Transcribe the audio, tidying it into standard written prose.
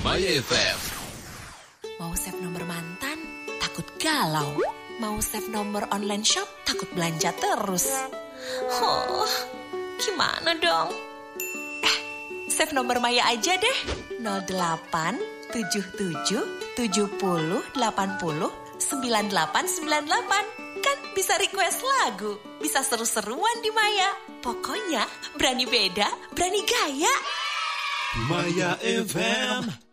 Maya FM. Mau save nomor mantan, takut galau. Mau save nomor online shop, takut belanja terus. Oh, gimana dong? Save nomor Maya aja deh. 08 77 70 80 9898. Kan bisa request lagu, bisa seru-seruan di Maya. Pokoknya berani beda, berani gaya. Maya FM.